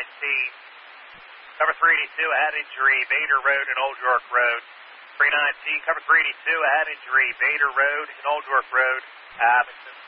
Cover 382 had injury, Bader Road and Old York Road. 319, cover 382 had injury, Bader Road and Old York Road. Abington.